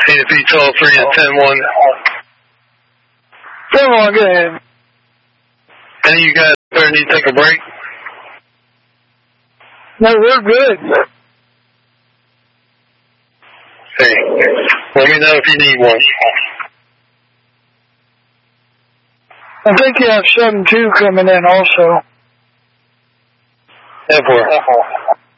CFP 12-3 at 10-1. 10-1, go ahead. Any of you guys there need to take a break? No, we're good. Hey, let me know if you need one. I think you have 7-2 coming in also. F4.